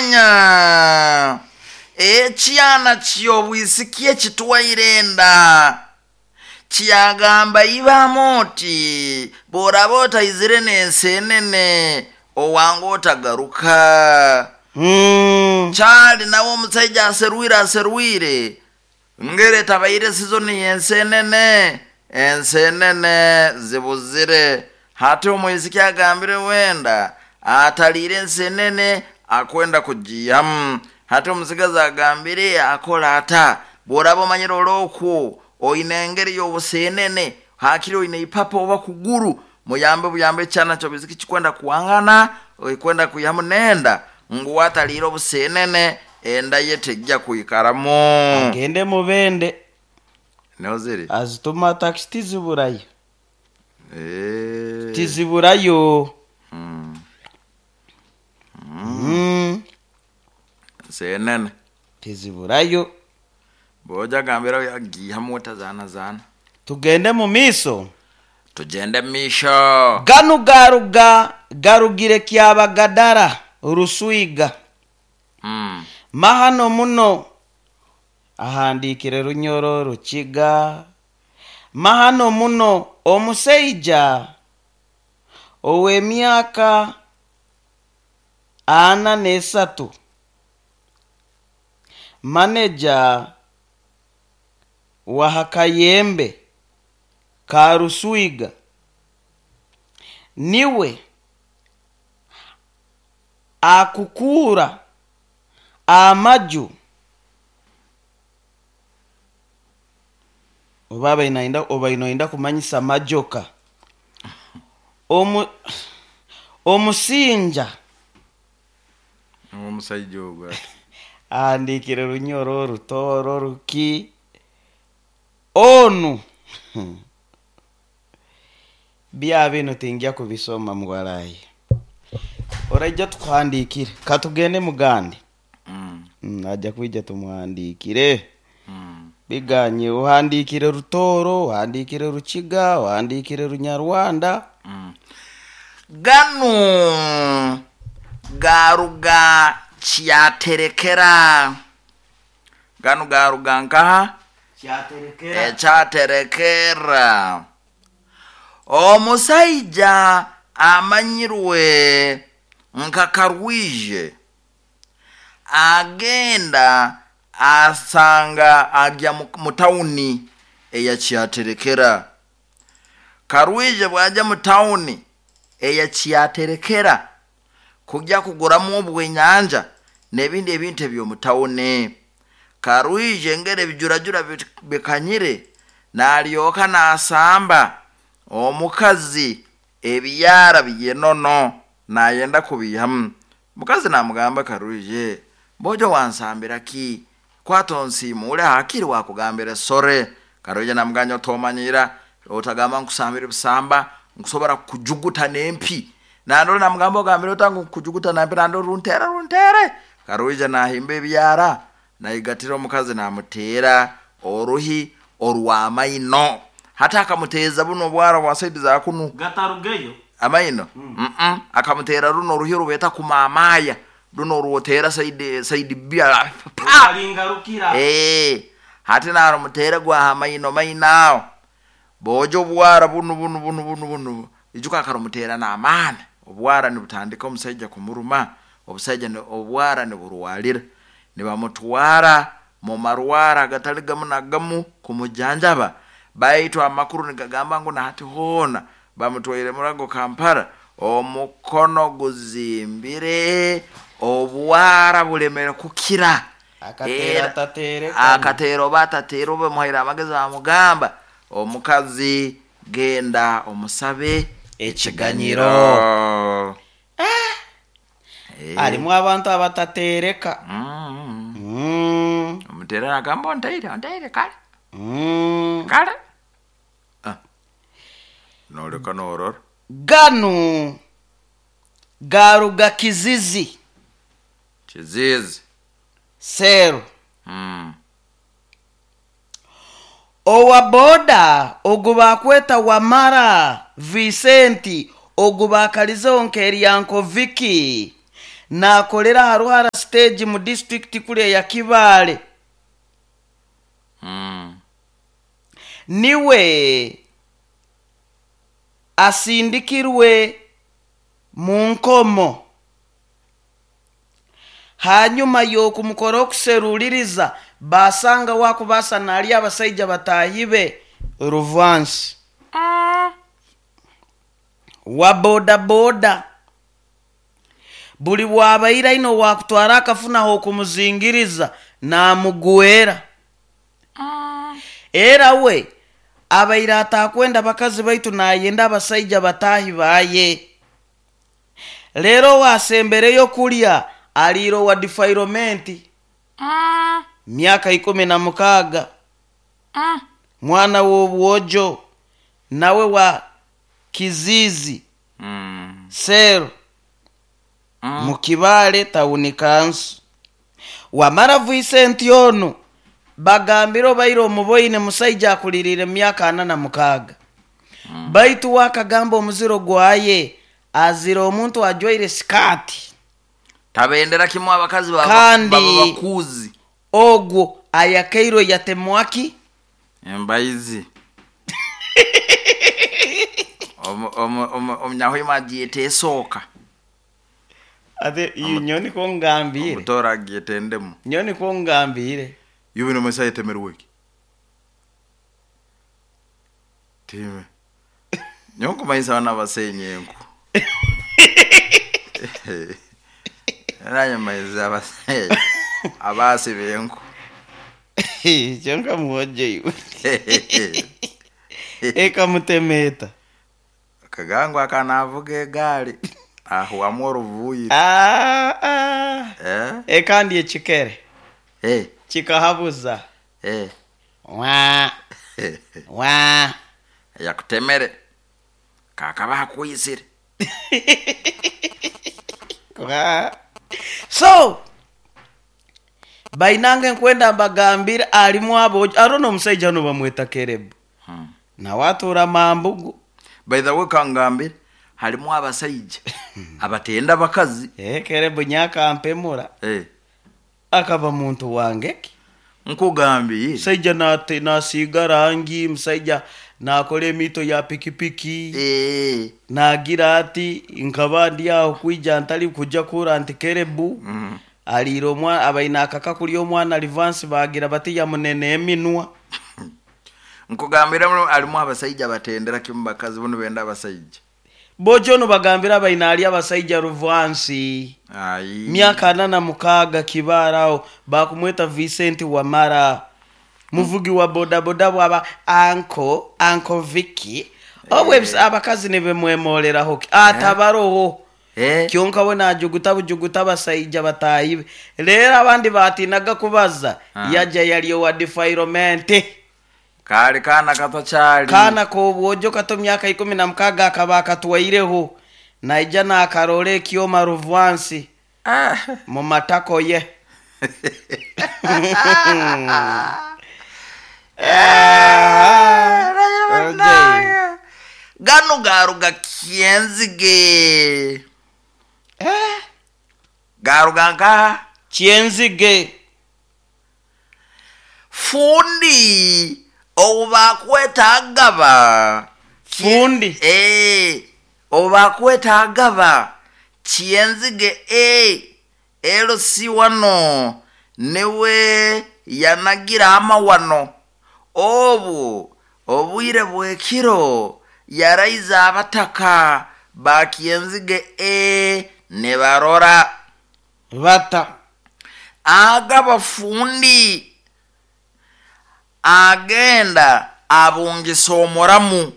manya ekyana ky'obwisikie kitwairenda kyagamba ibamoti boraba otayizire n'ensenene owange otagaruka. Kyali nawo omusajja aserwire ngere tabaire sizoni ensenene zibuzire. Hati omwisiki agambire wenda atalire ensenene akwenda kujiyamu. Hati omusigazi agambire akola ata boraba omanyira olwokwo oyina engeri y'obusenene hakiri oyina ipapa oba kuguru buyambe ekyana ky'obwiziki kikwenda kuwangana okwenda kuyamu nenda nguwatalire obusenene enda ye tejja kuyikaramu. Agende mubende nozire azituma taxi tiziburayo tiziburayo. Senene tiziburayo boja gambira yagiha mota zana tugende mu miso tugende misho ganu garugire kyabagadara uruswiga mahano muno ahandikire runyoro rukiga mahano muno omuseija ow'emyaka 43 manager wahakayembe karuswiga niwe akukura amaju obaba inaenda kumanyisa majoka omusinja omusajja ogwo andikire runyoro rutoro ruki onu bya bino tingia kubisoma mugwaraye orajja twandikire katugende mugande ajja kwija tumwandikire biganye uhandikire rutoro uhandikire rukiga uhandikire runyarwanda ganu garuga kyaterekera ganu garuga nkaha kyaterekera omusaija amanyirwe nka Karwije agenda asanga agya mu tauni eya kyaterekera. Karwije bwajya mu tauni eya kyaterekera kujya kuguramu obwenyanja nebindi ebintu ebyo mu tauni. Karwije ngere bijurajura bekanyire nalyoka nasamba omukazi ebiyara byenono nayenda kubihamu. Mukazi namugamba Karwije bojo wansambira ki kwatonsimule hakiri wakugambira sore. Karwije namuganya otomanyira otagamba nkusambira busamba nkusobora kujuguta nempi nando namugamba ogambira otangu kujuguta nampi nando runtere. Karwije nahimba ebyara nayigatira omukazi namutera oruhi orwamaino hata akamuteza buno bwara bwa side za kunu gatarugeyo amaino akamutera runo ruhi rubeta kumamaya runo ruotera side bia alingarukira hati naro mutera gwa amaino mainao bojo bwara bunu ijuka akarumutera na amana obwara ni butandika omusajja kumuruma obusajja ne obwara ne buruwalira ne bamutwara mu marwara gataligamu nagamu kumujanjaba baitwa amakuru nigagamba ngo nati hona bamutwaire murago Kampala omukono guzimbire obwara bulemera kukira akatero batatero bemuhaira amagezi amugamba omukazi genda omusabe ekiganyiro. alimu abantu abatatereka omutera agamba ontaire kale kale noleka nororo ganu garuga kizizi sero owa boda ogubakweta Wamara Vicenti ogubakalizo nkeri yanko Vicky nakolera haruhara stage mu district kule ya Kibale. Niwe asindikirwe mu nkomo hanyuma yo kumukora okuseruliriza basanga wakubasa nali abasaija batahibe Ruvansi wa boda boda buli bwabaira ino wakutwara akafuna ho kumuzingiriza na mugwera era we abaira atakwenda bakazi baitu nayenda abasaija batahi baye lero wasembereyo kulya aliro wa defilement myaka 16 mwana w'obwojo nawe wa Kizizi Sero mu Kibale tawuni kansu wamara Vincent ono bagambiro bairo muboyine musaija akulirire myaka 46 baitu wakagamba omuziro gwaye azira omuntu ajoire skati tabendera kimwe abakazi bakuzi ogwo ayakeiro yatemwaki embaizi omnyaho imagiete soka ate nyoni ko ngambire mutora gietendemu nyoni ko ngambire yubi no mesa yetemerweki time nyonko maisa wana basenyenku Ranya maiza basenye abasi benku jonka muoje yu eka mutemeta kagangu akanavuge gari aho amoro vuyi eka ndiye chikere chikahabuza wa yakutemere kakaba kuyisire so bainange nkwenda bagambira alimu abo arono musaija no bamweta Kerebu na watura mambugu by the way kangambira halimu abasaija abatenda bakazi Kerebu nyaka ampemura akaba muntu wangeki nkugambi saija na sigarangi musaija nakole mito ya pikipiki nagira ati nkabandi yaho kwija ntali kuja kura anti Kerebu aliro mwa abaina akaka kuli omwana Ruvansi bagira bati ya munene eminwa nkugambira alimu abasaija batendera kimbakazi bono benda abasaija bojo no bagambira abaina ali abasaija Ruvansi myaka 86 kibarao bakumweta Vincent Wamara muvugi wa boda boda bwaba Uncle Vicky obwebs abakazi nebe mwemolera hoki atabaroho kyonka we najuguta basaija batayibe lera abandi batinaga kubaza yaja yaliyo wa defilement kali kana kato chali kana ko bwojo kato myaka 16 akaba katwaireho naija na karole kioma Ruvansi mu matako ye ganu garuga kienzige garuga kienzige fundi oba kwetagaba fundi oba kwetagaba kienzige elo si wano newe yanagira amawano obwire bwekiro yaraiza abataka bakienzige ne barora bata agaba fundi agenda abungisa omuramu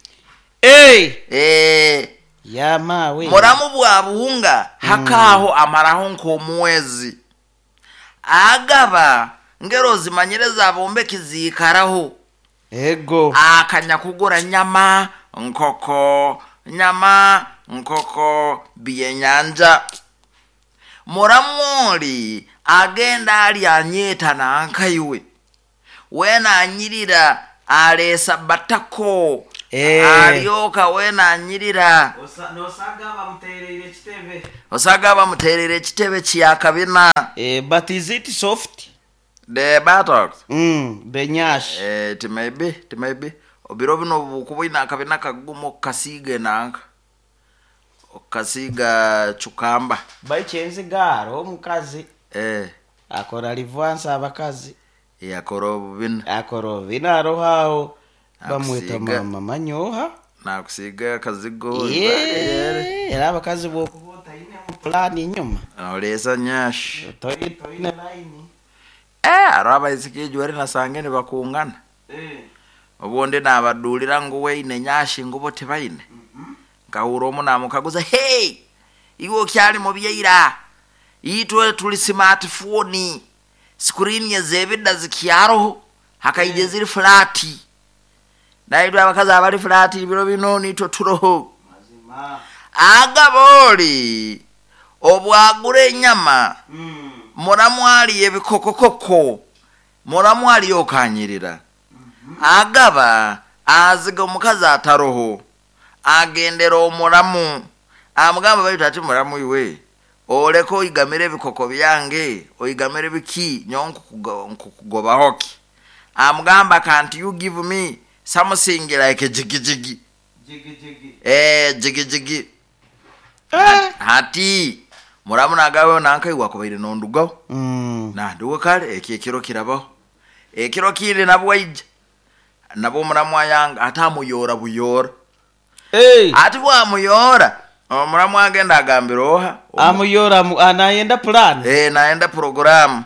ya mawe muramu bwabunga hakaho amaraho nkomwezi agaba ngero zimanyereza abombe kizikaraho ego akanya kugura nyama nkoko byenyanja muramuri agenda ali anyeta na nkaiwe wena anyirira alesa batako alyoka wena anyirira osaga bamuterere ekitebe kyakabina. But is it soft? The buttocks. The nyash. It may be. Obiro bino bukuboina akabina kagumo kasiga nanka. Okasiga chukamba. By chance garo omukazi. Akora livansa abakazi. Akorovina arohao. Bamwita mama manyoha. Na kusiga kazigo. Era abakazi bokubota ine mu plan inyuma. Olesa nyash. Toine line. Araba isikijwe ari nasangene bakungana. Obundi nabadulira ngo we ine nyashi ngo bote bayine. Kahuro mu namukaguza hey iwo kyali mu byira. Itwe tuli smartphone. Screen ya zebida zikyaro hakaije ziri flati. Naidwa abakaza abali flati biro bino nitwe turoho. Mazima. Agaboli obwagure enyama. Muramwali ebikokokoko. Muramwali yokanyirira. Agaba aziga omukazi ataroho. Agendera omuramu. Amugamba bayita ati muramu iwe. Oleko oyigamire ebikoko byange, oyigamire biki nyonko kugoba hoki. Amugamba can't you give me something like a jiggy. Jiggy. Hati muramu nagawe nanka iwakobaire nondugo. Na nduwe kale ekiro kirabaho. Ekiro kiri nabwaije. Nabo muramu ayanga atamuyora buyora. Ati bwa muyora. Muramu agenda agambira oha. Amuyora anayenda plan. Naenda program.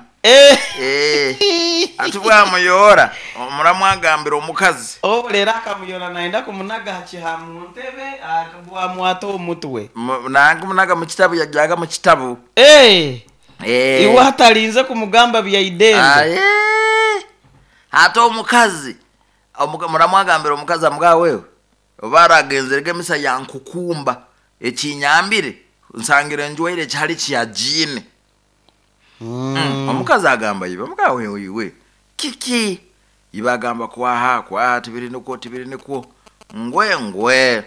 Ati bwa muyora. Muramu agambira omukazi. Lera akamuyora naenda kumunaga hakiha mu ntebe akabwa mwato omutwe. Nanga munaga mu kitabu yajyaga mu kitabu. Iwa hatalinze kumugamba bya idembe. Hata omukazi. Muramu agambira omukazi amuga wewe. Obaragenzerege misa yankukumba. Ekinyambire nsangire njwaire cyari kiyajine. Omukazi agamba yiba mugawe wewe kiki ibagamba kwa tibiri niko ngwe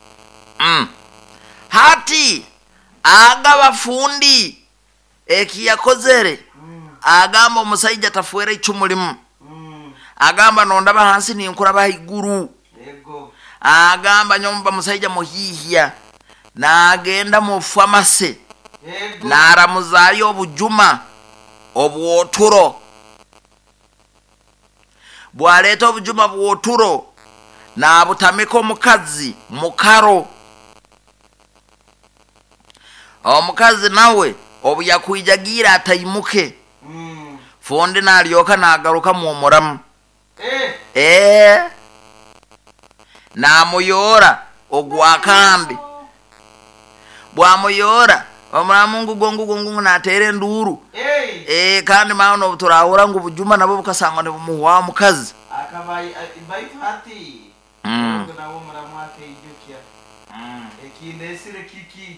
hati agaba fundi ekiyakozere agamba omusaija tafuera icyumulimu agamba nondaba hansi ninkura bahiguru agamba nyomba musaija muhihia na agenda mu pharmacy na aramuzayo obujuma obwoturo bwaleta obujuma bwoturo na abutamiko mukazi mukaro omukazi nawe obuyakwijagira atayimuke fonde na alyoka na agaruka mu muramu na muyora ogwakambi bwa muyora omuramungu gongu na tere nduru kandi maano buturahura ngo bujuma nabo bukasangwa ne bumuwa mukazi akabayi bayifati nawo muramu akeyukia ekindesire kiki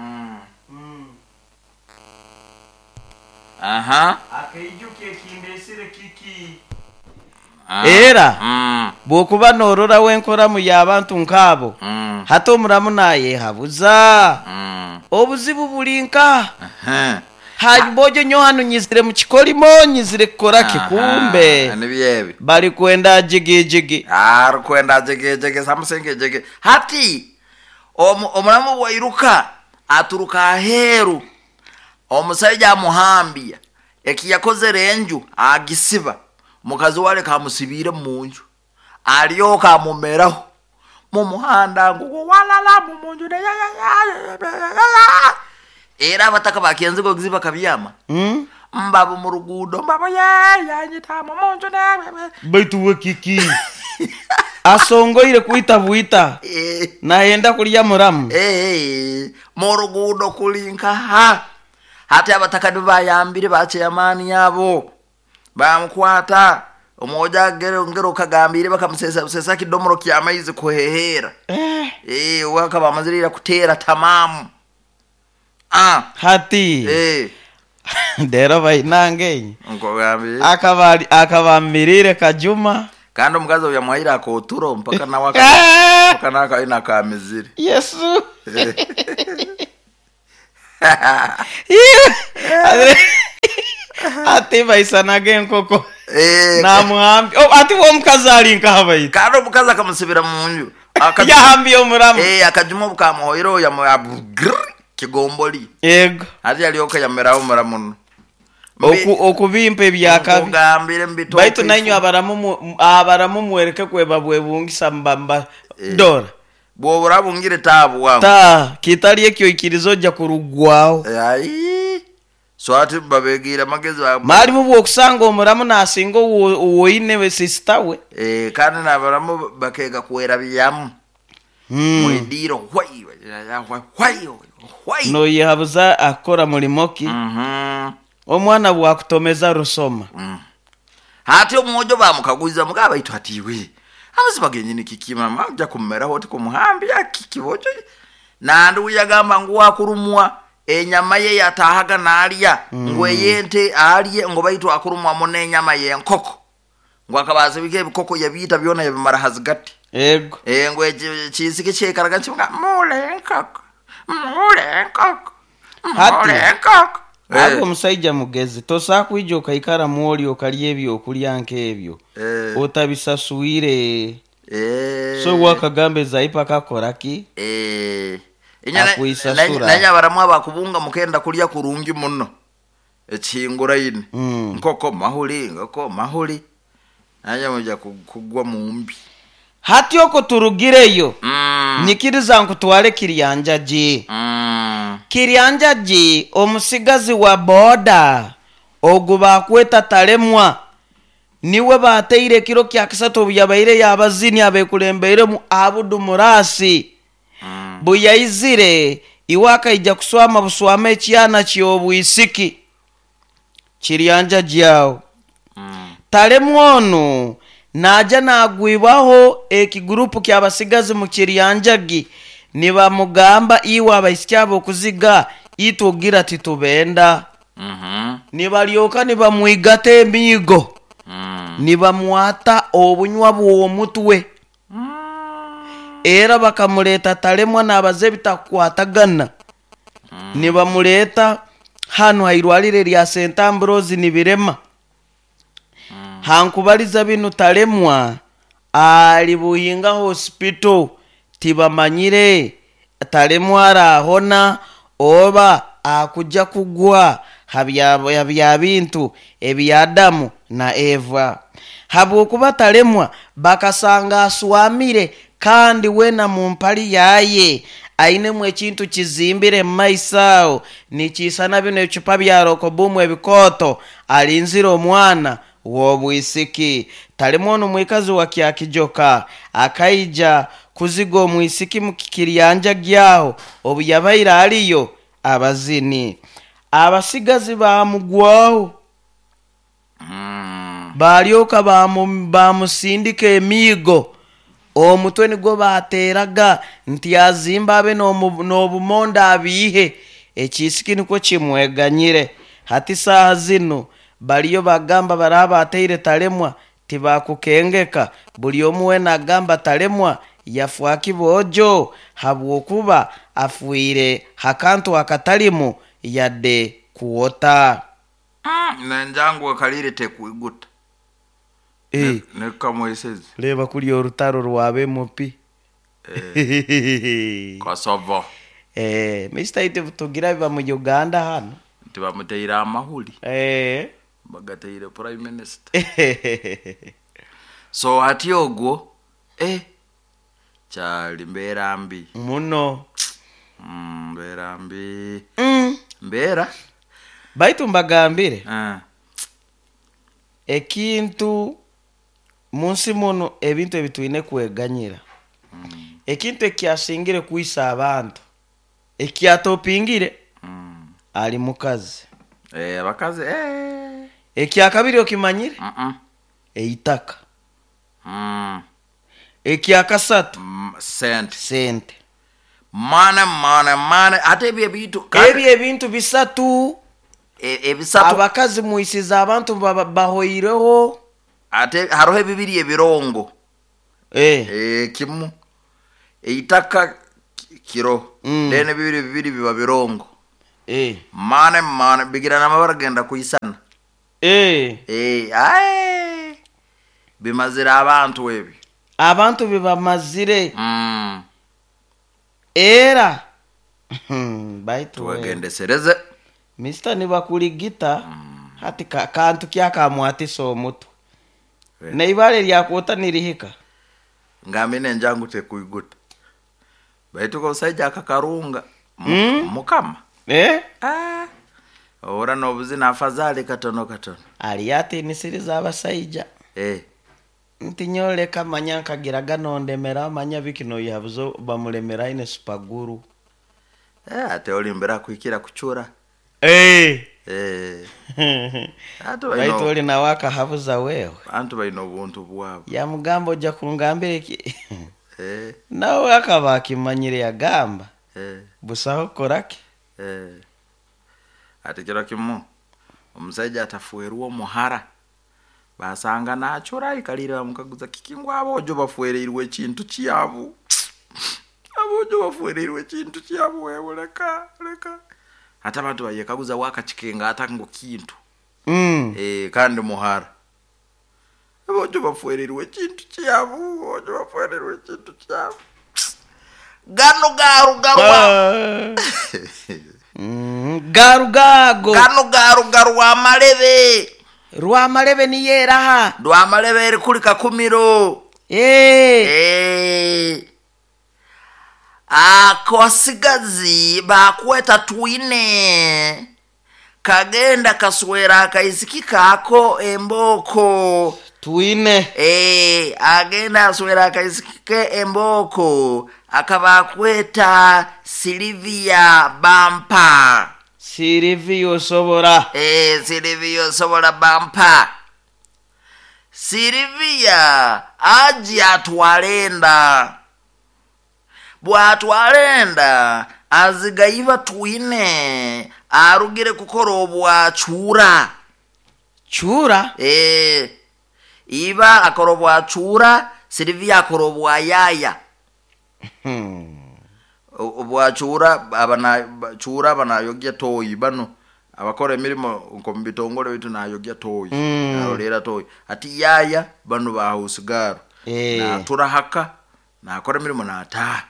akeyukia ekindesire kiki era bokuba norora wenkora mu yabantu nkabo hato muramu naye habuza obuzibu bulinka habojo nyohanu nyizire mu kikolimo nyizire kukora kikumbe nibyebe bali kwenda jigi kwenda jigi samusenge jigi hati omuramu wairuka aturuka aheru omusaija muhambia ekiyakoze renju agisiba mukazi wale kamusibire munju alyoka mumeraho mu muhanda ngo walala mu munju era bataka bakenze go giziba kabiyama mbabo mu rugudo mbabo yanyita mu munju baitu kiki asongoire kuita buita naenda kulya muramu mu rugudo kulinka hata abataka bayambire bache amani yabo bamukwata omoja ngero kagambire bakamusesa kidomoro kyamaize kuhehera waka bamazirira kutera tamamu hati dero bainange ngogambire akabamirire kajuma kandi omukazi oyo yamuhaire akoturo mpaka naka ina kamizire Yesu ati baisanaga enkoko namuhambi ati wo omukazi ali nkahabaire kandi omukazi akamusibira mu nju yahambi omuramu akajuma obukamuhoire oyo yamuyabu kigomboli ego ati yalioka yameraho omuramu okubimpa ebyakabi baitu nanyo abaramu mwereke kweba bwebungisa mbamba dora bwobura bungire tabu wangu kitali ekyo ikirizo jja kurugwaho so ati babegira magezi mali mu bwokusanga omuramu nasingo woine we sister we kandi nabaramu bakega kuwera byamu mwidiro hwai no yabuza akora mulimoki omwana bwakutomeza rusoma hati omwojo bamukaguza mugaba itu hatiwe abazi bagenye nikikima manja kumera hoti kumuhambi akikibojo nandu yagamba ngo wakurumwa enyama ye yatahaga nalya ngwe yente aliye ngo baitu akurumwa mone nyama ye nkoko ngo akabaza bike bikoko yabita byona yabimara hazigati ego ngwe chisike chekaraga chimga mule nkoko ako musajja mugezi tosakwijja okayikara mwoli okalya ebyo okulya nk'ebyo otabisasuire so wakagambe zaipa kakoraki nanya baramu abakubunga mukenda kulya kurungi muno ekingura yine nkoko mahuli nanya mujja kugwa mumbi hati oko turugireyo nikiriza nkutwale Kiryanjaji Kiryanjaji omusigazi wa boda oguba kweta talemwa niwe bateire kiro kya kisato byabaire yabazini abekulembere mu abudu murasi buyayizire iwaka ijja kuswama buswame kyana kyobwisiki Kiryanjaji yao talemwa ono naja nagwibaho ekigrupu kyabasigazi mu Kiryanjagi niba mugamba iwa abaisikyabo okuziga itogira titubenda niba lyoka niba muigate emigo niba muata obunywa bwo mutwe era bakamuleta talemwa nabaze bitakwatagana niba muleta hano hairwalire lya St Ambrose nibirema hankubaliza binu talemwa ali buhinga hospital tibamanyire talemwa arahona oba akujja kugwa habya bintu ebyadamu na Eva habwokuba talemwa bakasanga aswamire kandi wena mu mpali yaye aine mu ekintu kizimbire maisao nikisana bino ecupa bya rokobumu ebikoto alinzira omwana wobwisiki talemwa ono mwikazi wa kyakijoka akaija kuzigo mwisiki mu Kiryanjagi yaho obu yabaire aliyo abazini abasigazi bamugwaho balyoka bamusindika emigo omutwe nigo bateraga nti azimba abe n'obumonda abihe ekisiki niko kimweganyire hati saha zino baliyo bagamba baraba ateire talemwa tibakukengeka buli omuwe nagamba talemwa yafwaki bojo habwokuba afuire hakantu akatalimu yadde kuota nanjangu akalire tekuiguta nekamwesezi leba kuli orutaro rwabe mupi kasava Mr. Ite tugira biba mu Uganda hano tibamuteira amahuli bagateire prime minister so hati ogwo chali mberambi muno mberambi mbera baitu mbagambire ekintu munsi muno ebintu ebituine kweganyira ekintu ekyasingire kuisa abantu ekyatopingire ali mukazi abakazi ekyakabiri okimanyire eitaka ekyakasatu sente mana ate ebintu bisatu ebisatu abakazi muisiza abantu bahoireho ate harohe bibiri ebirongo kimu eitaka kiro dene bibiri biba birongo mane bigira namabara genda kuisana aye bimazira abantu ebi abantu bibamazire era baitu wagendesereze Mr. nibakuligita hati kantu kyakamwatisa omutu neibale lyakwota nirihika ngamine njangu tekuiguta baitu ko saija akakarunga mukama ora nobuzina afadhali katono aliyati nisiriza abasaija ntinyole kamanya nkagira ganondemera manya bikino yabuzo bamulemera ine supaguru ate olimbera kuikira kuchura baitu oli na waka habuza wewe antu baino buntu bwabo ya mugambo ja kungambire ki nawe akabakimanyire yagamba busaho koraki ate kiro kimu omusaija atafueruo muhara basanga nachura ikalira mukaguza kikingwa abojo bafuereirwe kintu kyabo abojo bafuereirwe kintu kyabo wewe leka hata abantu bayekaguza wakachikenga atango kintu kandi muhara abojo bafuereirwe kintu kyabo abojo bafuereirwe kintu kyabo gano garu rwamalebe ni yeraha rwamalebe eri kuli kakumiro akosigazi bakweta twine kagenda kaswera akaisiki kako emboko twine agenda aswera akaisiki emboko akabakweta Silvia Bampa Silvio Sobora Silvio Sobora Bampa Silvia aji atwalenda bwatwalenda azigaiva twine arugire kukorobwa chura iba akorobwa chura Silvia akorobwa yaya obwachura abana banayogya toyi bano abakora emirimo ngo mbitongole bitu nayogya toyi narolera toyi ati yaya bano bahusigaro na turahaka nakora emirimo nata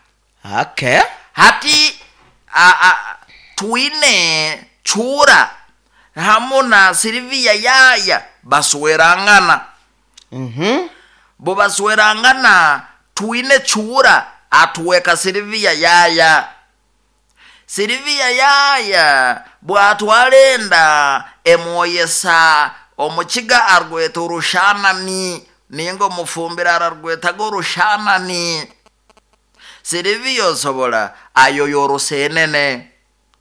hati twine chura hamuna Silvia yaya baswerangana bo baswerangana twine chura atuweka Silvia yaya bwatwalenda emoyesa omukiga argweta urushanani ningo mufumbira argweta go rushanani Silvio Sobora ayoyo rusenene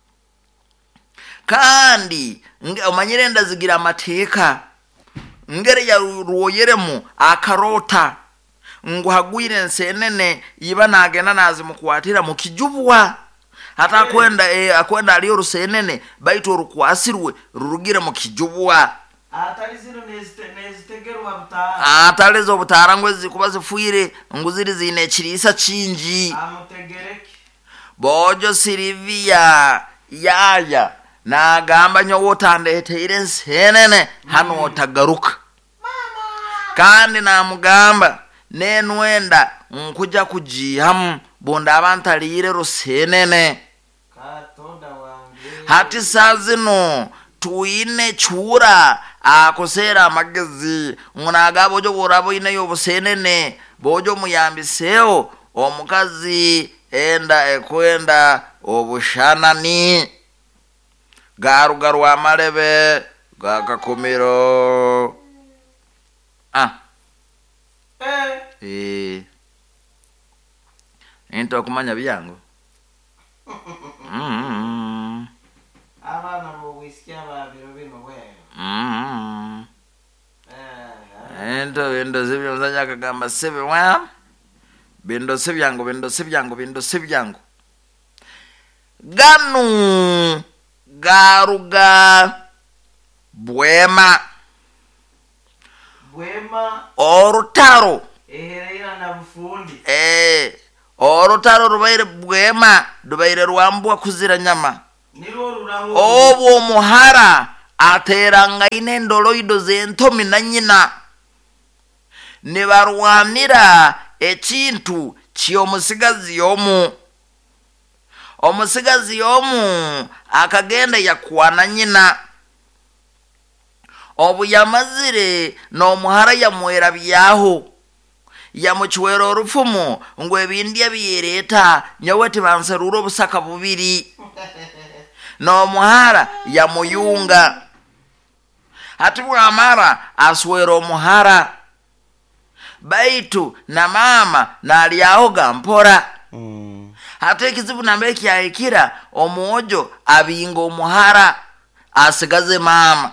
kandi omanyirenda zigira amateka ngere ya ruoyeremu akarota ngo hagwire nsenene yiba nagenda nazi mukwatira mu kijubwa hata akwenda aliyo rusenene baitu rukwasirwe rurugire mu kijubwa ataliziro nezitegerwa butara atalizo butara ngo zikuba zifuire nguziri zine kirisa cinji amutegereke bojo Silvia yaya nagamba nyo wotandeteire nsenene hano otagaruka kandi namugamba nenwenda nkuja kujihamu bonda abantalire rusenene katonda wange hati sazino twine chura akosera amagezi ngunaga bojo borabo ine yobusenene bojo muyambiseo omukazi enda ekwenda obushanani garu amalebe gakakumiro into kumanya byango abana bo wisikia babiro bino wewe into zibyo mzanya kagamba sebe wa bindo sebyango ganu garuga bwema orutaro na bufundi orutaro rubaire bwema rubaire rwambwa kuzira nyama nirwo omuhara ateranga ine ndoloido zentomi na nyina nibarwanira ekintu ky'omusigazi yomu. Omusigazi yomu akagenda yakwana nyina obu yamazire n'omuhara yamwera byaho yamuchwera orufumu ngo ebindi abiyereta nyawati banserura obusaka bubiri n'omuhara yamuyunga hati bwamara aswera omuhara baitu na mama nali aho gampora hati ekizibu nambe kyayikira omwojo abinga omuhara asigaze mama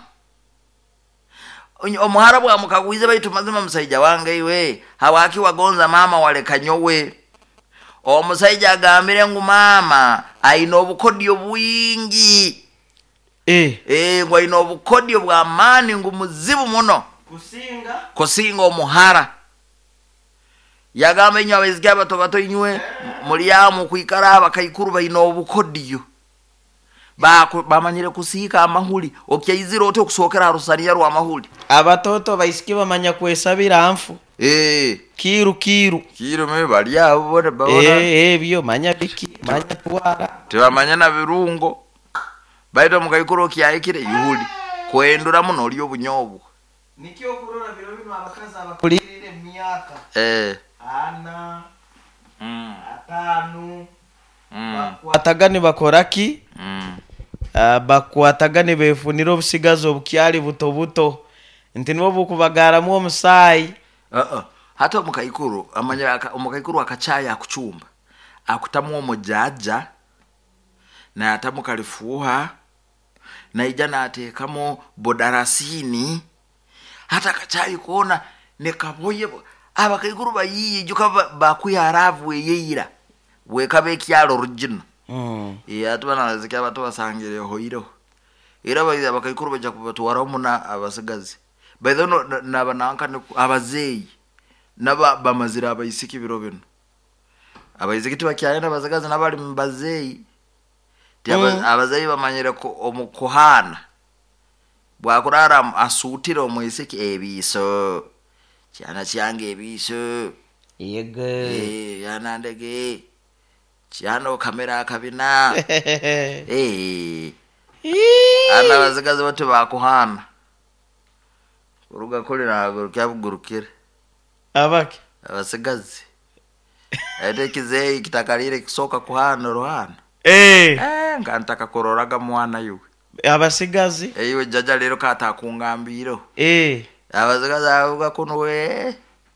omuhara bwamukagwize baitu mazima musaija wange iwe hawaki wagonza mama walekanyowe omusaija agambire ngu mama aina obukodyo bwingi ngo aina obukodyo bwa mani ngu muzibu muno kusinga omuhara yagamba inyo abaiziki abato bato inywe mulyamu kwikara abakaikuru baina obukodyo bamanyire kusiika amahuli okyaizira ote okusokera arusaniya rwa mahuli abatoto baisiki bamanya kwesabira anfu kiru me bali abo babona ebyo manya biki manya twara tebamanya na birungo baito mukaikuru okyayikire yuhuli kwendura muno oli obunyobu nikyo kurora biro bino abakaza abakulirire myaka ana atanu bakwatagane bakoraki bakwatagane befunira obusigazo obukyali buto buto nti nibo bukubagaramu omusayi hata omukaikuru amanya omukaikuru akachaya akuchumba akutamu omujaja na atamukalifuha na ijana atekamo bodarasini hata kachayi kuona nekaboye abakaikuru bayiye juka bakuyaravu yeira wekabe kyalo original atubana zikya bato basangire hoiro era abakaikuru baja kubatwara omuna abasigazi baydono nabananka abazeyi naba bamazira abayisiki biro bino abayisiki twakyayenda abasigazi nabali mbazeyi abazeyi bamanyire ko omukuhana bwakurara asutira omwisiki ebiso cyana cyange ebiso yege yanandege cyano kamera kabina ana bazagaze bato bakuhana uruga kolera kyabugurukire abaki abasigazi adekize kitakalire kisoka kuhana rohana ngantaka kororaga mwana yuwe abasigazi eyiwe jaja lero kata kungambiro abasigazi avuga kuno we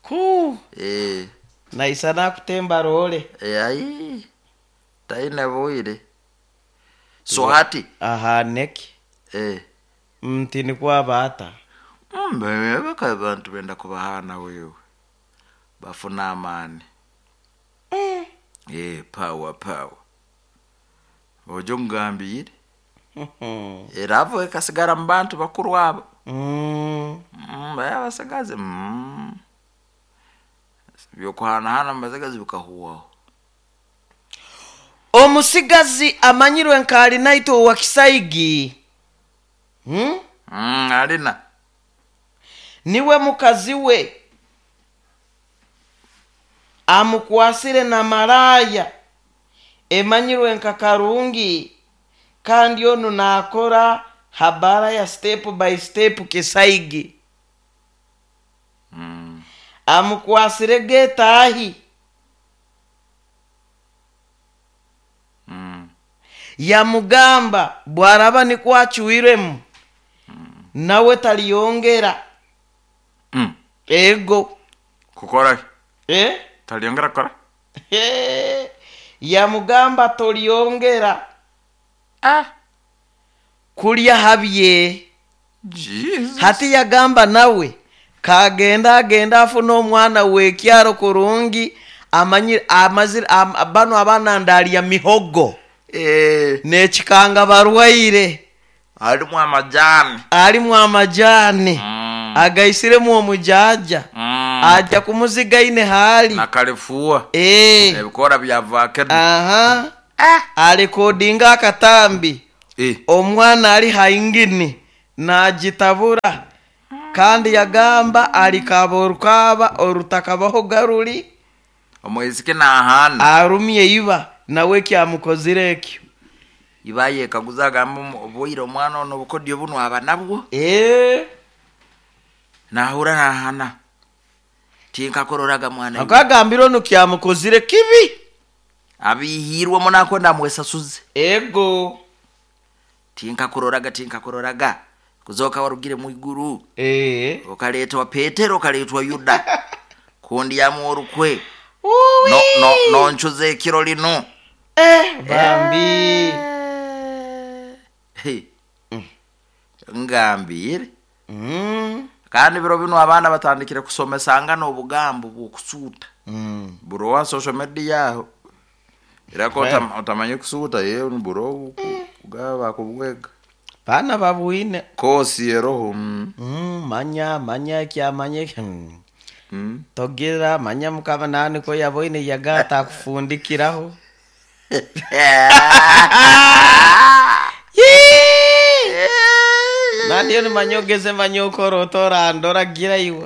na isana kutemba role ayi taina boire so hati neki mtini kwa bata baka bantu benda kubahana wewe bafuna amani power ojo ngambire eravo ekasigara mbantu bakuru abo basagaze byokuhanahana mbazagazi bikahuwaho omusigazi amanyirwe nkali naito wa Kisaigi alina niwe mukazi we amukwasire na maraya emanyirwe nkakarungi kandi ono nakora habara ya step by step Kisaigi amukwasire getahi ya mugamba bwaraba ni kwachuiremu nawe taliyongera ego kukora taliyongera kora ya mugamba toliyongera kulya habye Jesus hati yagamba nawe agenda afuna omwana wekyaro kurungi amazira bano abana ndali ya mihogo nekikanga barwaire alimu amajani agaisire mu mujaja ajya kumuziga ine hali nakalifua ebikora byavake arekodinga akatambi omwana ali haingini nagitabura kandi yagamba alikaborukaba orutakabaho garuri omwezike nahana arumye iba nawe kyamukozireke ibaye kaguzaga boiro mwana ono bukodyo buno abanabwo nahura nahana tinka kororaga mwana akagambiro no kyamukozire kibi abihirwa monako ndamwesa suze ego tinka kororaga kuzoka warugire mu iguru okaletwa Petero okaletwa Yuda kundi ya morukwe no nchuze kiro lino bambi ngambire kandi biro bino abana batandikire kusomesanga no bugambo bukusuta buro wa social media yaho irakota utamanye kusuta yewe ni buro kugaba kubwega bana babuine kosi yeroho manya kya manye togira manya mukaba nani ko yaboine yagata kufundikiraho nani yo manyogeze manyokoro tora ndora gira iwa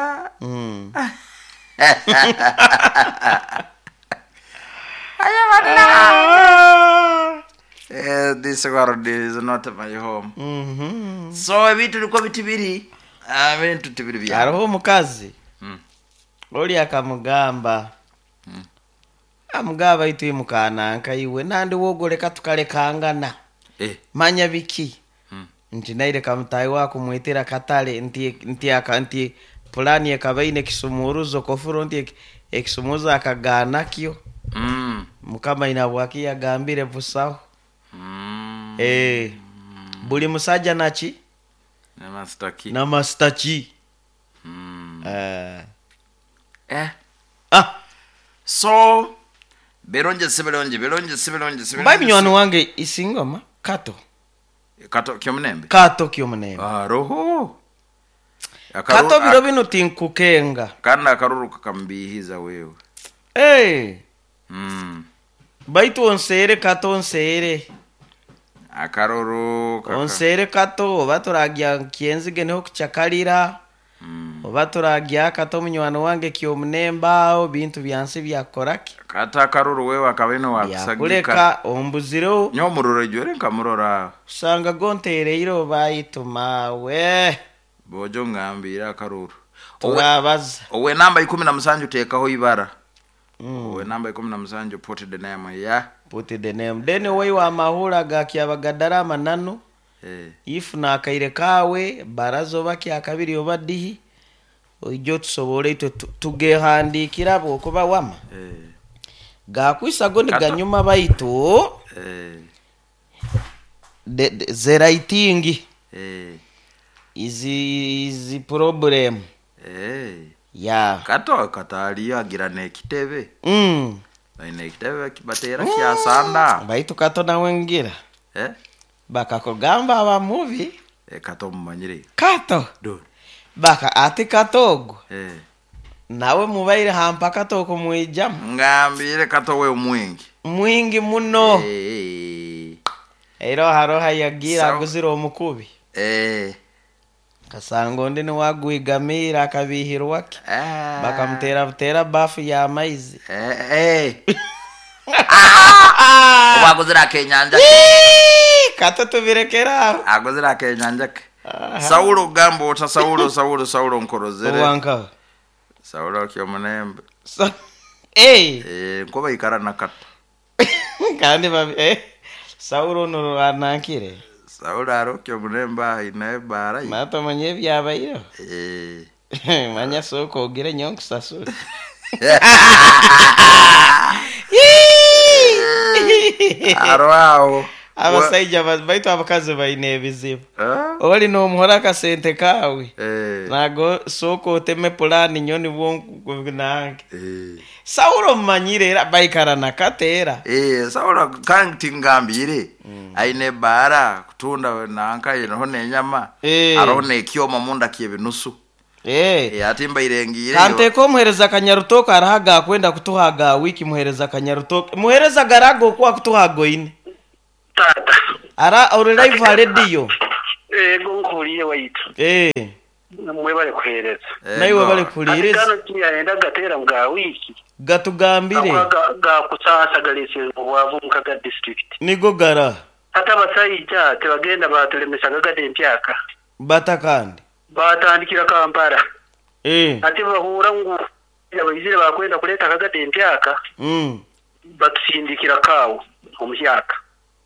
this world is not my home. So vitu liko bitibiri bintu tibiri bya aroho mukazi oli akamugamba amugaba itu imukana nkaiwe nandi wogoleka tukalekangana manya biki nti naire kamutayi wako mwetera katale nti plani yakabaine kisumuruzo kofuro nti ekisumuza akagana kyo mukama inabwaki yagambire busaho buli musajja nachi na mastaki so beronje baby nywani wange isingoma kato kyomunembe roho kato biro bino tinkukenga kana akaruru kakambihiza wewe baitu onsere kato onsere akaruru onsere kato baturagia kienzige neho kuchakalira baturagia kato munywano wange kyomunemba bintu byanse byakoraki kata akaruru wewe akabeno wakusagika kuleka ombuziro nyomururo jore nkamurora usanga gontereiro bayituma we bojo ngambira akaruru turabaza owe namba 17 utekaho ibara owe namba 17 put the name dene we wa mahura gakyabagadara manano ifu na akaire kawe barazo baki akabiri obadihi ojo tusobole tugehandikira bokuba wama gakwisa gone ganyuma baitu zeraitingi izi problem ya kato katali agira nekitebe nekitebe kibatera kya sanda baitu kato na wengira bakakogamba aba movie kato mumanyire kato do baka ati katogo nawe mubaire hampa katoko mwijam ngambire kato we mwingi muno ero haroha yagira guzira omukubi kasango ndine wagwigamira akabihirwake bakamutera bafu ya maizi waguzira kenyanja kato tubirekera aguzira kenyanja Saulo gambo uta Saulo nkorozere wanka Saulo kyomunembe nkoba ikara nakata kandi babi Saulo no anakire Saulo aro kyomunemba ine bara mato manye byabayiro manya soko ogire nyonko sasu arwao abasaija baitu abakazi baine ebizibu oli n'omuhora akasente kaawe nago soko oteme pulani nyoni bwonku nange Saulo mmanyire era baikara nakatera Saulo kanti ngambire aine bara kutunda nanka ino nenyama arone kioma munda kiebinusu atimba irengire kante ko muhereza kanyarutoka arahaga kwenda kutuhaga wiki muhereza kanyarutoka muhereza garago kwa kutuhago ine tata ara ore live radio gonkuriye waitu mwe bale kuhereza naiwe bale kulireza kano kiyaenda gatera mga wiki gatugambire ga kutsasa galese obwavu mukaga district nigo gara hata basaija tebagenda batulemeshaga gade mpyaka batakandi batandikira Kampala ati bahura ngo abayizire bakwenda kuleta kagade mpyaka batusindikira kawo omuhyaka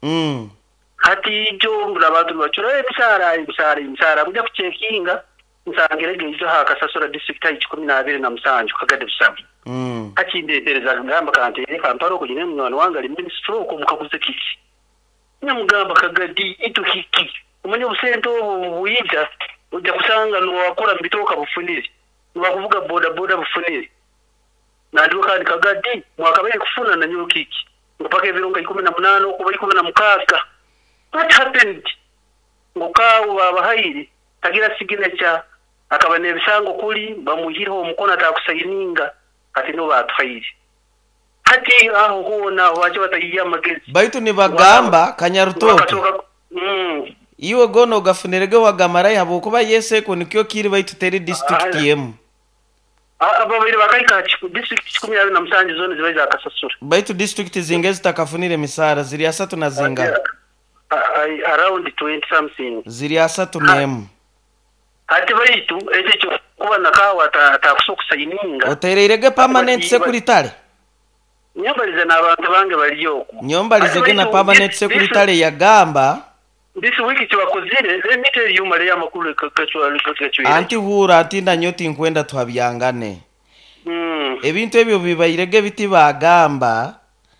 hati jo abantu bacura ebisara bujya kucekinga nsangere gejo hakasasura district ya 12 na musanju kagade busamu hati ndetereza ngamba kante Kampala okujine mwana wanga ali ministry ko mukaguze kiki nyamugamba kagadi itukiki umanye busento buyida ujya kusanga no wakora mbitoka bufunire bakuvuga boda bufunire nandi kandi kagadi mwakabaye kufuna na nyukiki mpaka ebironga 18 kuba 16 what happened ngokawo babahayiri tagira signature akabane bisango kuli bamuhiriho umukono atakusayininga ati no batwayiri hati aho hona waje batayiya magezi baitu ni bagamba kanyarutoka iwe gono gafunirege wagamara yabo kuba yese ko nikyo kiri baitu teri district yemu ababiri bakaika district 10 na musanji zone zibaza akasasura baitu district zingezi takafunire misara ziri asatu na zinga around 20 something ziri asatu nemu hati baitu echo kuba nakawa atakusokusayininga otererege permanent secretary nyombalize n'abantu bange baliyoko nyombalize na permanent secretary yagamba this week chibakozire let me tell you Maria makulu kachwa anti hura atinda nyoti nkwenda twabyangane ebintu ebyo bibayirege biti bagamba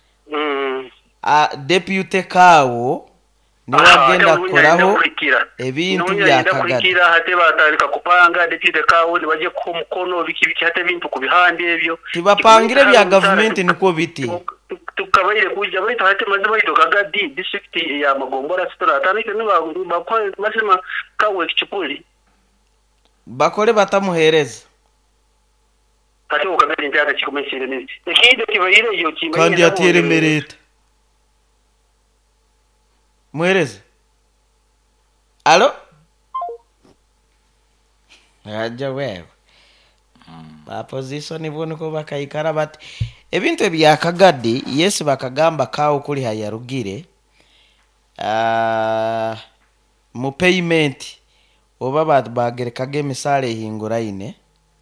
deputy kawo niwagenda koraho ebintu byakagada hate batalika kupanga deputy kawo nibaje ku mukono biki hate bintu kubihande ebyo tibapangire bya government niko biti tukabaire kuja baitu hate maziba ito kagadi district ya Magombora sitora atanike niba bakole masema kawe kichupuli bakole batamuhereza hate ukagadi ntaka chikomesire nini ekide kibaire iyo kimba kandi atire mereta muhereza alo aja wewe ba position ibone ko bakayikara bati ebintu ebyakagadi yes bakagamba kawo kuli hayarugire mu payment oba bagerekage misale hingura ine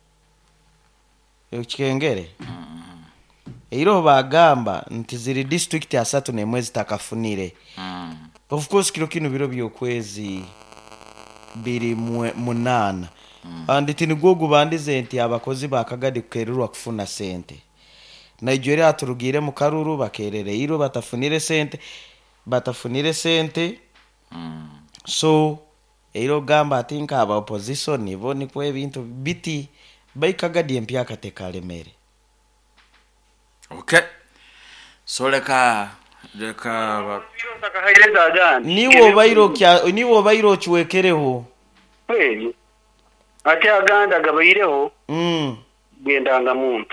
ukengere iro bagamba nti ziri district asatu ne mwezi takafunire of course kilo kino biro byokwezi biri munana and tinigogo bandize nti abakozi bakagadi kukererwa kufuna sente Nigeria turugire mu karuru bakerere iro batafunire sente so iro gamba atinka aba opposition nibo nikwo ebintu biti baikagadi empya katekale mere okay so leka niwo bayiro chwekereho kweli ate aganda gabayireho bwendanga muntu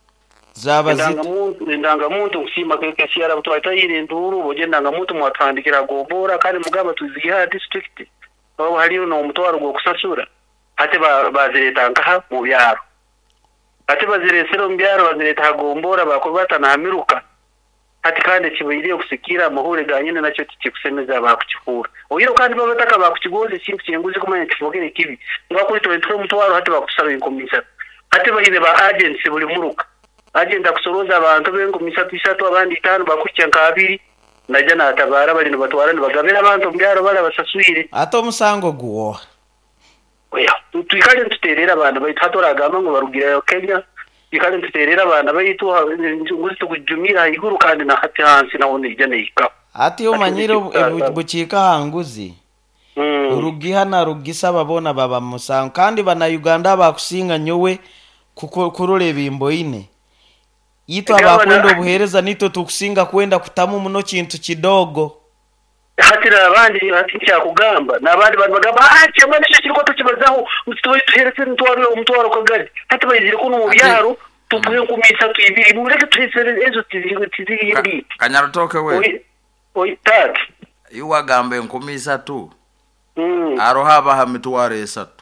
ndanga muntu kusima keke siara butwatayire nduru bogenda muntu mwatandikira Gombora kandi mugaba tuziha district aho haliyo no mutwaro go kusasura ate bazireta nkaha mu byaro ate baziresero mu byaro bazireta Gombora bakobata na Amiruka ati kandi kibayire kusikira muhure ganyene nacyo tikikusemeza bakukikura oyiro kandi babataka bakukigoze kintu kinguzi kumanya kifogere kibi ngakuri 23 mutwaro hate bakusaba inkomisa ate bayine ba agency buli muruka agenda kusoroza abantu bengo misatu abandi 5 bakukya nkabiri najana atabara bali no batwarana bagabira abantu mbyaro bala basaswire ato musango guwo oya twikale tuterera abantu bayitatora agamba ngo barugira Kenya twikale tuterera abantu bayitu nguzi tukujumira iguru kandi na hati hansi na one ijane ika ati omanyire buchika hanguzi rugiha na rugisa babona baba musango kandi bana Uganda bakusinga nyowe kurole bimbo ine yitwa bakwenda obuhereza nito tukusinga kwenda kutamu muno kintu kidogo hatira abandi batikya kugamba nabandi bantu bagamba cyangwa nisho kiriko tukibazaho mutwe tuheretse umutwaro kagari hati bayizire kuno mu byaro tupuye kumisa twibiri mureke tuhesere ezo tiziri Kanyarutoke we oitati iwagambe nkumisa tu arohaba hamitware esatu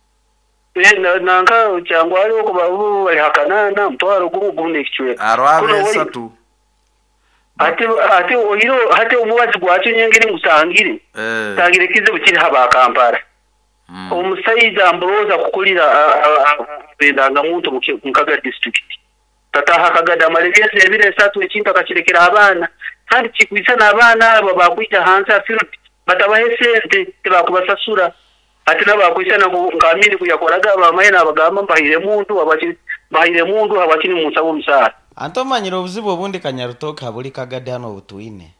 nanga cyangwa ari ko babu bari hakanana mutwaro gumugumne kichwe arohaba esatu ati oiro hati umubazi gwacu nyengiri musangire tangire kize bukiri haba Kampala umusayiza ambroza kukulira bendanga muntu mukaga district tataha kagada malebese ebire esatu ekintu akakirekera abana kandi kikwisa n'abana abo bakwita hansa field batabahe sente tebakubasasura ati nabakwisa ngamini kuyakoraga abamaye nabagamba mbahire mundu abakini musabo musara antomanyira obuzibu obundi Kanyarutoke habuli kagade hano butuine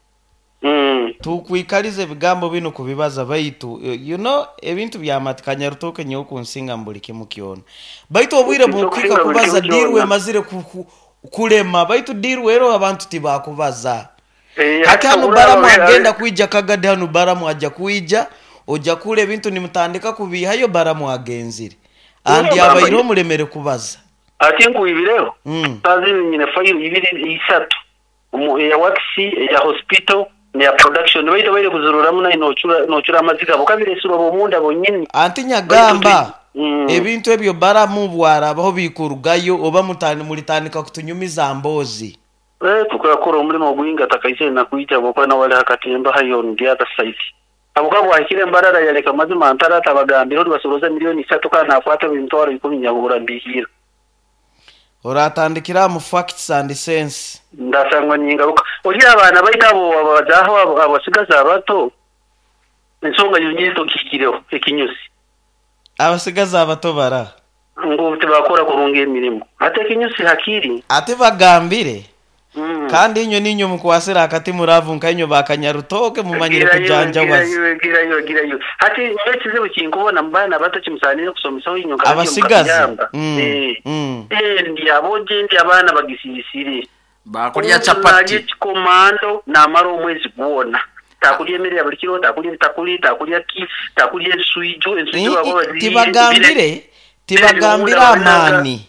tukwikalize bigambo bino kubibaza baitu ebintu byamati Kanyarutoke nyo kunsinga mbulike mukiona baitu obwire bukwika kubaza dirwe mazire kulema baitu dirwe ero abantu tibakubaza hati hano baramu agenda kuija kagade hano baramu ajja kuija oja kule bintu nimutandika kubihayo baramu agenzire andi abayiro mulemere kubaza ati nkuibireho tazi nyine file ibiri isatu ya waxi ya hospital ne ya production bayire kuzurura muna inocura amazika bukabire suro bomunda bonyine anti nyagamba ebintu ebyo baramu bwara abaho bikurugayo oba mulitandika kutunyumiza mbozi tukakora umurimo guhinga takayise na kuita bokwana wale hakatemba hayo ndi other side abugabo akire mbarara yareka mazima antara tabagambiro basoroza miliyoni 3 kana afuata bintwaro 10 nyabura mbihira oratandikira mu facts and sense ndasangwa nyingaruka ogira abana bayitabo abazaho abasigaza abato nsonga yonyito kikireho ekinyusi abasigaza abato bara ngo tibakora kurunga emirimo ate kinyusi hakiri ate bagambire kandi inyo ninyo mukwasira akati muravu nkanyo bakanyarutoke mumanyire kujanja wazi girayo hati ngekize bukinkubona mbana bato kimusanire kusomisaho inyo kandi abasigaza ndi aboje ndi abana bagisisire bakurya chapati komando na maro mwezi kuona takulie mere ya bulikiro takulie suijo babo tibagambire amani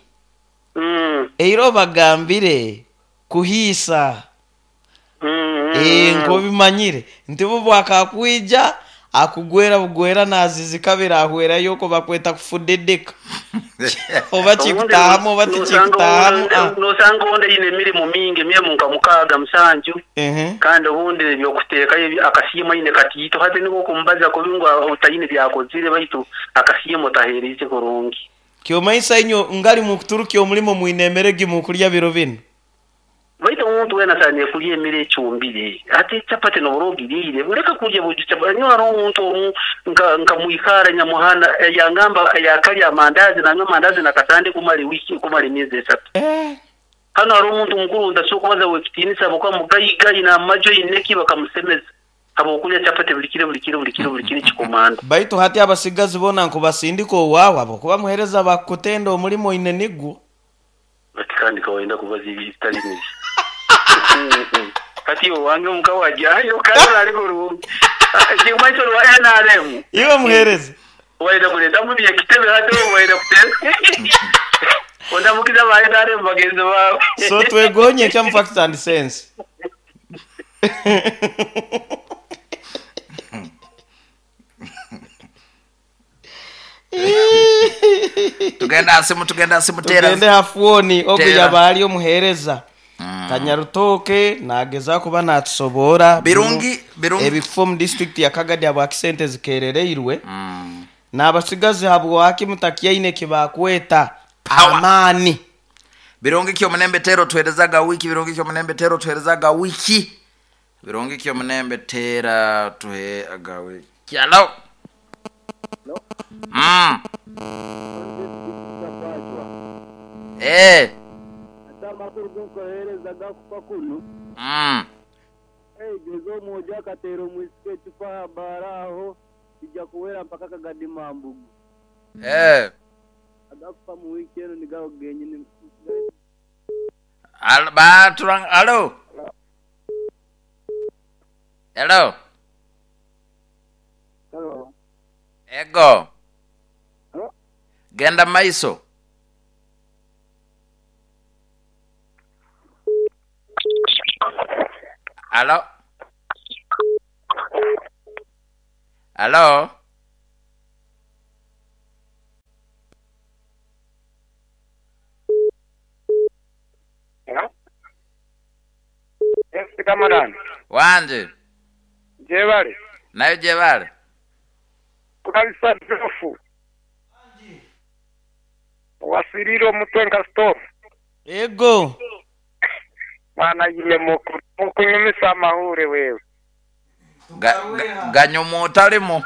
eiro bagambire kuhisa ngo bimanyire ntibo bwakakwija akugwera bugwera nazizi kabira ahwera yoko bakweta kufudedeka oba chikutahamo bati chikutahamo no sango onde ine mirimo mingi mye munka mukaga musanju kandi obundi byo kuteka akasiyemo ine katito hate niko kumbaza ko bingwa utayine byakozire baitu akasiyemo taherije kurungi kyo maisa inyo ngali mu kuturuki omulimo muinemeregi mu kulya biro bino baita umuntu wena sane kulie mire chumbire ati chapati no burogi lire ureka kurya buchapati nyo aro umuntu nka muikara nyamuhana yangamba yakali amandazi na ngamandazi na katande kumali wiki kumali miezi 3 hano aro umuntu mukuru ndasoko baza wekitini sabo kwa mugayi na majo ineki bakamusemeza abo kulya chapati bulikire chikomanda baito hati abasigazi bona nko basindiko wawa abo kuba muhereza bakutendo mulimo inenigwo kandi kawaenda kubaza ibitali nisi kati wange mukawajayo kandi ari guru kimwacho wa NRM iwe muhereza waenda kuleta mu kitebe hato waenda kuteza onda mukiza ba NRM bagenzo ba so twegonye cya facts and sense tugenda simu tera tugende hafuoni oguya bali omuhereza Kanyarutoke nageza kuba natsobora birungi ebifom district ya Kagadi abo accent zikerereirwe nabasigaze habo waki mutakiya ine kibakweta amani birungi kyo munembe tero twerezaga wiki birungi kyo munembe tero twerezaga wiki birungi kyo munembe tera tweaga wiki hello makuru ko hereza gakupakulu gezo mo katero mwisike tupa baraho ija kuwera mpaka kagadi mambugu agafa mu weekend nigaho genyine turang alo hello ego genda maiso alo Kamaran wanje jebale nayo jebale kulisa dofu wasiriro mutwenga stop ego mana yile mukunyumisa amahure wewe ganyomo utalimo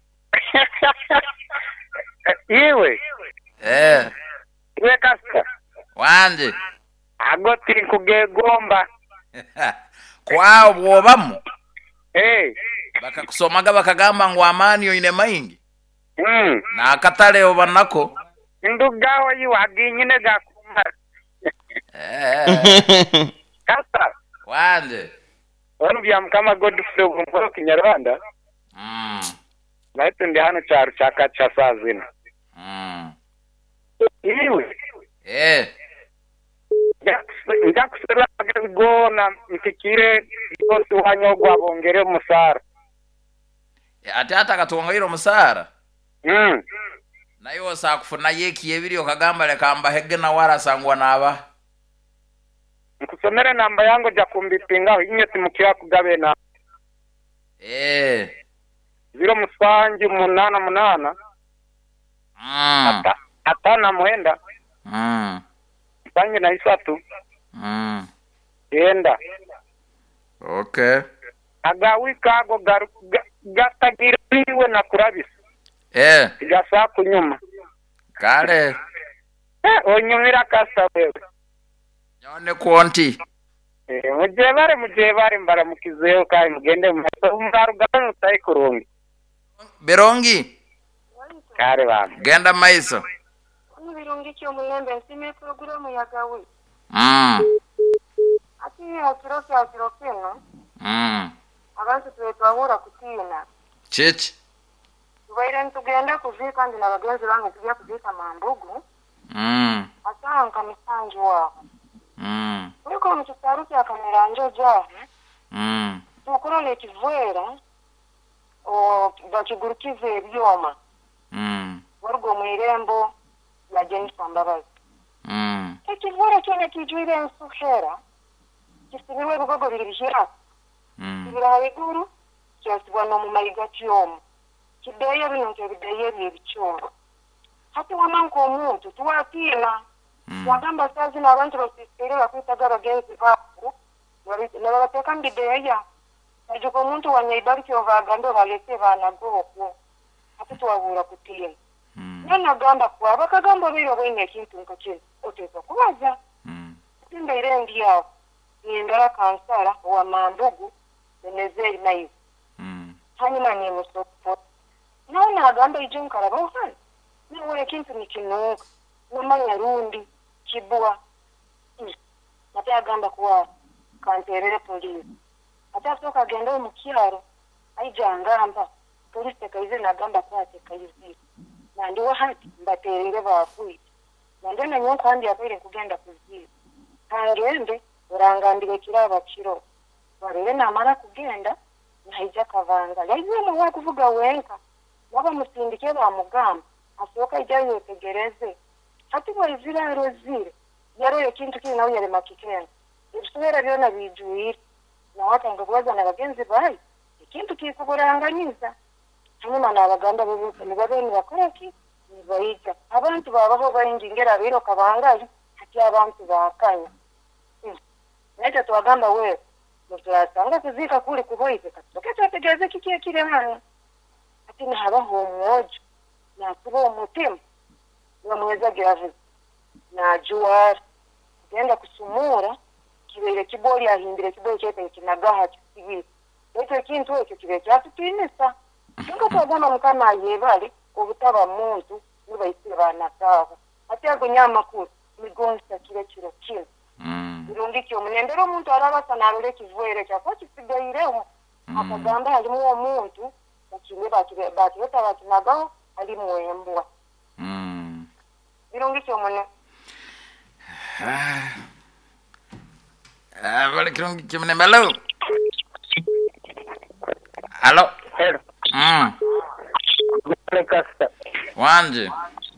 iwe iwe kasta wanje agoti kugegomba kwao bwobamu bakakusomaga bakagamba ngo amani yo ine maingi na akatale obanako ndugaho yiwaginyine gakuma kasta wanje wanu bya mkama Godfrey Bumboro Kinyarwanda naito ndi hano charu chaka cha sazina iwe ndakusela gona mtikire yose wanyogwa bongere musara ati atakatongairo musara nayo sakufuna yeki yebiri okagamba lekamba hege na wara sangwa naba nkusomere namba yango ja kumbipinga inye timukira kugabe na 0 atana muenda Sangi na isatu enda okay agawika ago gatagiriwe na kurabisa gasa kunyuma kale onyumira kasta wewe nyone konti mujebare mbara mukizeo kai mugende mbaru gano tai kurungi berongi kare bana genda maiso birungi cyo mulembe nsime programu yagawe ati akiro keno abantu twetwahura kutina chichi tubaire ntugenda kuvika ndi nabagenzi bange tujya kuvika mambugu asanga misanju wao uko mchisaru kya kamera njo jahe tukuro ne kivwera o bakigurukize ebyoma wargo mwirembo la James Pambabazi ekivwera kyone kijwire ensuhera kisibirwe bugogo birishira kibira habiguru kyasibwa no mumayiga kyomu kideyo bino kebideye byebicyoro hati wamanko omuntu tuwatina wagamba sazi n'abantu basisire bakwitaga abagenzi babo nababateka mbideya najuko omuntu wanyaibari kyovagando balese banagoko hati tuwabura kutina nagamba kwa bakagamba biro bwine ekintu nkakino oteza kubaza timbeire ndi yawo nindala kansala wa mambugu nenezeri nayo hanyuma nemusopo naona agamba ije nkaraba ohana niwe ekintu nikinuka namanya rundi kibwa nate agamba kuwa kanterere polisi ate soka agenda mu kyaro aija ngamba polisi kaize nagamba kwa kaize nandi wahati mbaterere bafuye nandi nanyo kandi yakwire kugenda kuzira kangende urangandire kiraba kiro barere namara kugenda nahija kavanga yaje mu wa kuvuga wenka baba musindike ba mugamba asoka ijayo tegereze hati bwa izira rozire yaro ekintu kiri nawe yare makikene ibisubera byona bijuira na watanga kubaza na bagenzi bayi ikintu kikugoranganiza hanyuma nabaganda bose nibabeni bakoraki nibayiga abantu babaho bayingingera biro kabangaye hati abantu bakanya neta twagamba we mutwasanga kuzika kuli kuhoize katoketa tegeze kikie kile hano hati ni habaho mmoja na kubo mutima wamweza giravu na jua genda kusumura kibere kiboli ahindire kiboli chete kinagaha kisibi ekyo kintu ekyo kibe kyatutinisa nga twagamba mukama ayebale obutaba muntu nibaisire banakaaho ate agonya amakulu migonsa kiro kino birungi kyomunembera omuntu alabasana alole ekivuere kyakwa kisigairewo akagamba alimu omuntu ekine bakireta bakinagaho ali muembwa birungi kyomune vale kirungi kyomune malo alo Kasta. Wanje.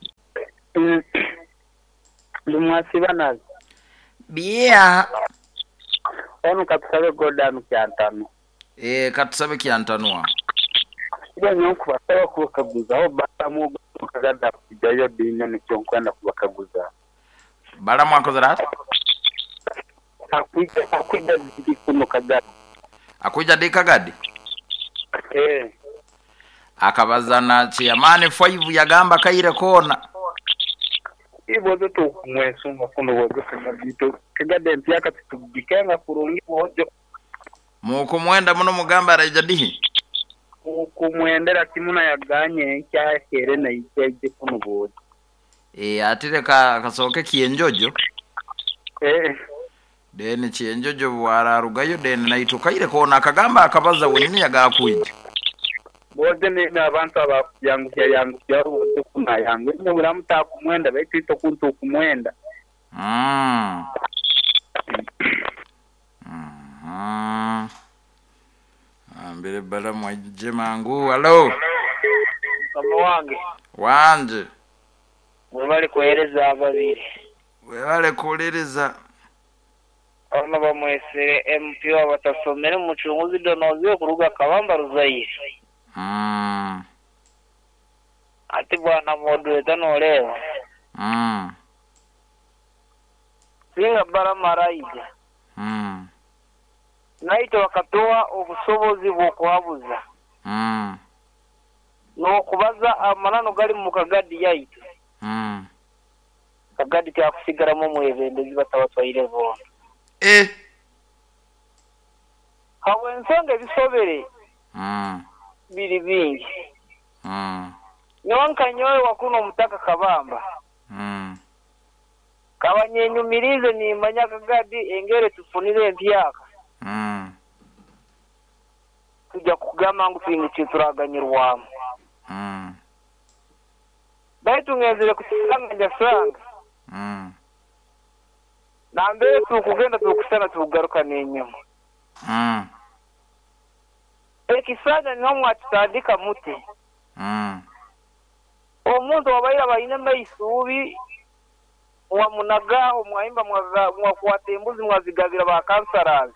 Lumwasiba nazo. Bia. Onu katusabe godanu kyantano. Katusabe kyantanwa. Iyo nyonku basaba kubakaguza aho batamu kagada kujayo dinyo nikyonkwenda kubakaguza. Bala mwakozera? Akwija diki kuno kagada. Akwija diki kagadi? Akabazana chairman 5 yagamba kaire kona ibozo to kumwesunga kuno wozo kagabito kagade mpyaka tubikenga kurungi wojo muko mwenda muno mugamba rajadihi kumwendera kimuna yaganye cyakere na icyeje kuno wojo atire kasoke kienjojo deni kienjojo bwararugayo deni naitukaire kona akagamba akabaza wenini yagakwije Bode ni abantu yangu wote kuna yangu ni muramuta kumwenda betito kuntu kumwenda ambire bala mwaje mangu halo kama wanje webale kueleza ababiri webale kueleza Ona bamwesere MP wabatasomere mucunguzi donoziwe kuruga kabamba ruzaire ati bwana moderator nolewa singa bara maraija naito wakatoa obusobozi bwokuhabuza no kubaza amanano gali mu kagadi yaito kagadi kyakusigara mu mwebendezi batabatwaire bo hawensonge bisobere biri bingi nyowe wakuno mutaka kabamba kabanyenyumirize ni manya kagadi engere tufunire mpyaka tujya kugama ngo twintu kituraganyirwamo baitu ngezere kutsanga njasanga nambe tukugenda tukusana tugaruka nenyuma ekisanya nomwe atandika muti omuntu wabaira bayine mayisubi wa munaga omwayimba mwa kwatembuzi mwazigabira ba kansarazi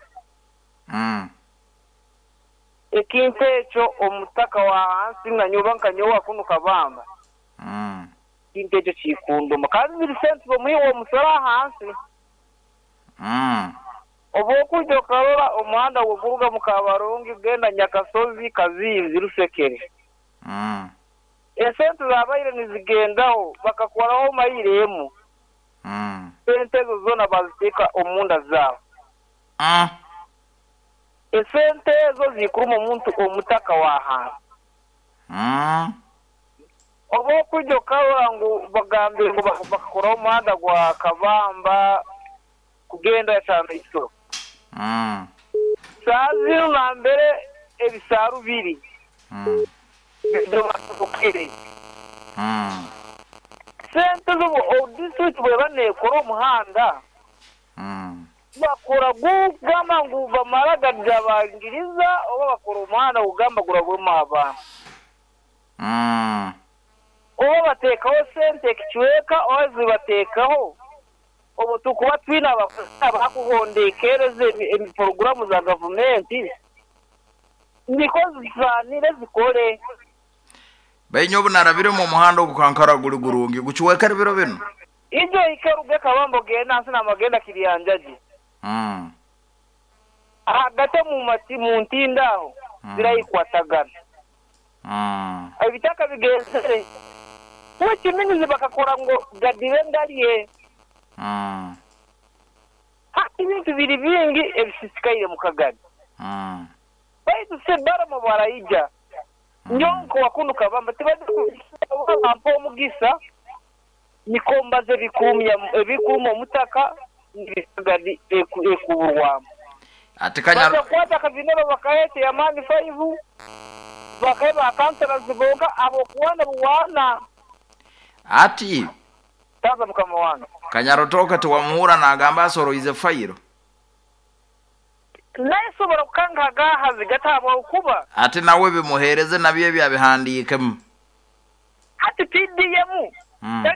ekintu ekyo omutaka wa hansi nga nyobanka nyowa kuno kabamba kintu ekyo kikunduma kandi biri sente bomuyiwa omusora hansi obokujo karora omuhanda woguruga mu Kabarongi genda Nyakasozi Kazizi Rusekere esente zabayire nizigendaho bakakoraho mayiremu sente zona baziteka omunda zabo esente zo zikuruma omuntu omutaka waha obokujo karora ngo bagambe ngo bakakoraho umuhanda gwa Kabamba kugenda cyane iso sazi nambere ebisaru biri ndobakire sente zo district bwebane koro muhanda bakora gugama ngo bamaraga byabangiriza oba bakora umuhanda ugamba guragwemo abantu oba batekaho sente kichweka ozi batekaho obo tukuba twina abakuhondekereze porogaramu za gavumenti niko zanire zikore bainyo bunarabire mu muhanda gukankara gurugurungi guchuweka biro bino ijo ikeruge kabambo gena sina magenda kiriyanjaji agate mu ntindaho birayikwatagana abitaka bigezere kuki minzi bakakora ngo gadire ndariye ibintu biri bingi ebisisikaire mu kagadi baitu se barama barayija nyonko wakundu kabamba tibade ampo omugisa nikombaze bikumya omutaka nibisagadi ekuburwamu ati Kanyarutoko kwata kavinero bakayete ya mani 5 bakaba kansala ziboga abo kuwana buwana ati taza mukama wange Kanyarutoko tiwamuhura nagamba asoroize fayiro nayisobora kukangaga hazigataaba okuba ati nawe bimuhereze nabyo byabihandikemu ati PDM